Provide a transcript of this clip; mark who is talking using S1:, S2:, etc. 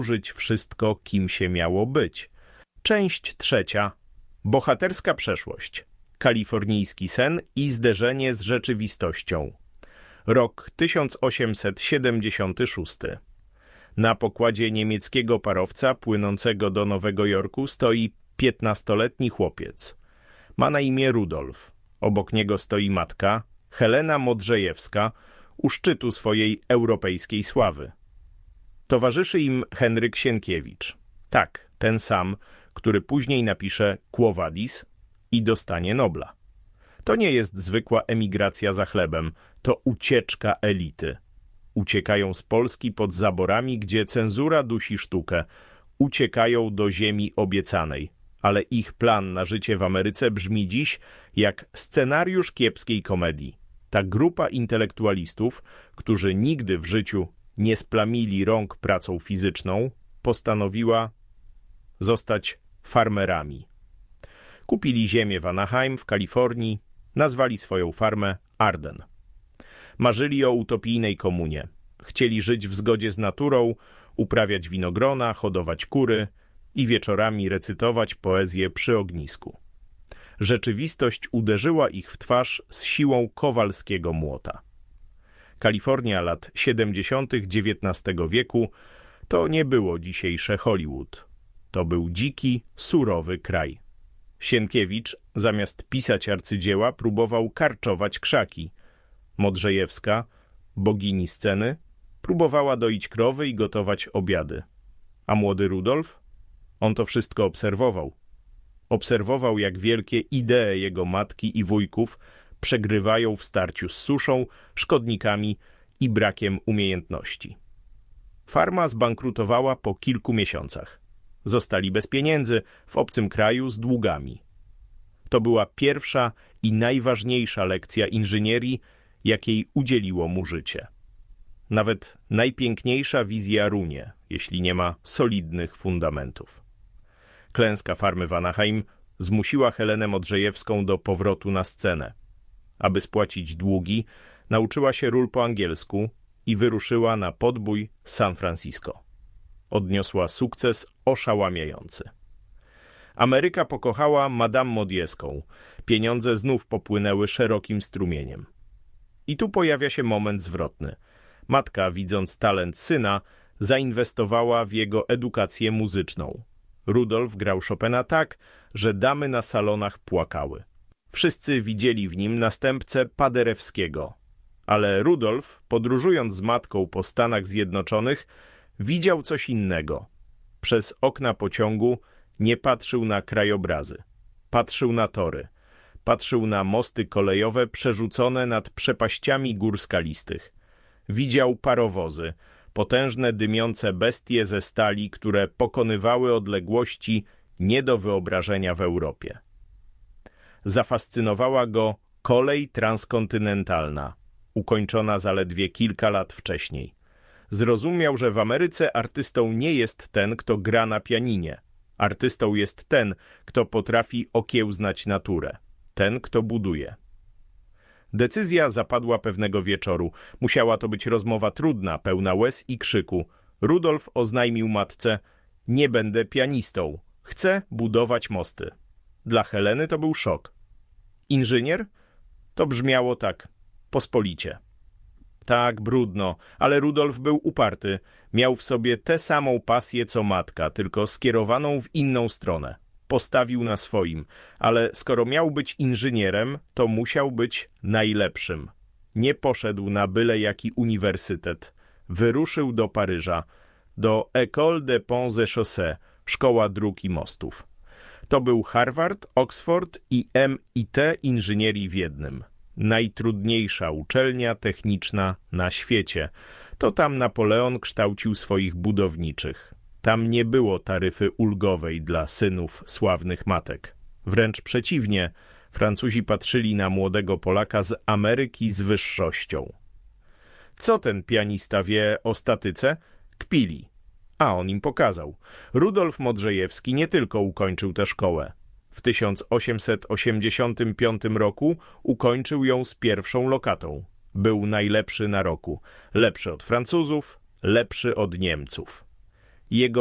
S1: żyć wszystko, kim się miało być. Część trzecia. Bohaterska przeszłość. Kalifornijski sen i zderzenie z rzeczywistością. Rok 1876. Na pokładzie niemieckiego parowca płynącego do Nowego Jorku stoi 15-letni chłopiec. Ma na imię Rudolf. Obok niego stoi matka, Helena Modrzejewska, u szczytu swojej europejskiej sławy. Towarzyszy im Henryk Sienkiewicz. Tak, ten sam, który później napisze Quo Vadis i dostanie Nobla. To nie jest zwykła emigracja za chlebem, to ucieczka elity. Uciekają z Polski pod zaborami, gdzie cenzura dusi sztukę. Uciekają do ziemi obiecanej. Ale ich plan na życie w Ameryce brzmi dziś jak scenariusz kiepskiej komedii. Ta grupa intelektualistów, którzy nigdy w życiu nie splamili rąk pracą fizyczną, postanowiła zostać farmerami. Kupili ziemię w Anaheim w Kalifornii, nazwali swoją farmę Arden. Marzyli o utopijnej komunie. Chcieli żyć w zgodzie z naturą, uprawiać winogrona, hodować kury i wieczorami recytować poezję przy ognisku. Rzeczywistość uderzyła ich w twarz z siłą kowalskiego młota. Kalifornia lat 70. XIX wieku to nie było dzisiejsze Hollywood. To był dziki, surowy kraj. Sienkiewicz, zamiast pisać arcydzieła, próbował karczować krzaki. Modrzejewska, bogini sceny, próbowała doić krowy i gotować obiady. A młody Rudolf? On to wszystko obserwował. Obserwował, jak wielkie idee jego matki i wujków przegrywają w starciu z suszą, szkodnikami i brakiem umiejętności. Farma zbankrutowała po kilku miesiącach. Zostali bez pieniędzy, w obcym kraju z długami. To była pierwsza i najważniejsza lekcja inżynierii, jakiej udzieliło mu życie. Nawet najpiękniejsza wizja runie, jeśli nie ma solidnych fundamentów. Klęska farmy w Anaheim zmusiła Helenę Modrzejewską do powrotu na scenę. Aby spłacić długi, nauczyła się ról po angielsku i wyruszyła na podbój San Francisco. Odniosła sukces oszałamiający. Ameryka pokochała Madame Modieską. Pieniądze znów popłynęły szerokim strumieniem. I tu pojawia się moment zwrotny. Matka, widząc talent syna, zainwestowała w jego edukację muzyczną. Rudolf grał Chopina tak, że damy na salonach płakały. Wszyscy widzieli w nim następcę Paderewskiego. Ale Rudolf, podróżując z matką po Stanach Zjednoczonych, widział coś innego. Przez okna pociągu nie patrzył na krajobrazy. Patrzył na tory. Patrzył na mosty kolejowe przerzucone nad przepaściami gór skalistych. Widział parowozy, potężne dymiące bestie ze stali, które pokonywały odległości nie do wyobrażenia w Europie. Zafascynowała go kolej transkontynentalna, ukończona zaledwie kilka lat wcześniej. Zrozumiał, że w Ameryce artystą nie jest ten, kto gra na pianinie. Artystą jest ten, kto potrafi okiełznać naturę. Ten, kto buduje. Decyzja zapadła pewnego wieczoru. Musiała to być rozmowa trudna, pełna łez i krzyku. Rudolf oznajmił matce: nie będę pianistą. Chcę budować mosty. Dla Heleny to był szok. Inżynier? To brzmiało tak pospolicie. Tak, brudno, ale Rudolf był uparty. Miał w sobie tę samą pasję co matka, tylko skierowaną w inną stronę. Postawił na swoim, ale skoro miał być inżynierem, to musiał być najlepszym. Nie poszedł na byle jaki uniwersytet. Wyruszył do Paryża, do École des Ponts et Chaussées, Szkoła Dróg i Mostów. To był Harvard, Oxford i MIT inżynierii w jednym. Najtrudniejsza uczelnia techniczna na świecie. To tam Napoleon kształcił swoich budowniczych. Tam nie było taryfy ulgowej dla synów sławnych matek. Wręcz przeciwnie, Francuzi patrzyli na młodego Polaka z Ameryki z wyższością. Co ten pianista wie o statyce? Kpili. A on im pokazał. Rudolf Modrzejewski nie tylko ukończył tę szkołę. W 1885 roku ukończył ją z pierwszą lokatą. Był najlepszy na roku. Lepszy od Francuzów, lepszy od Niemców. Jego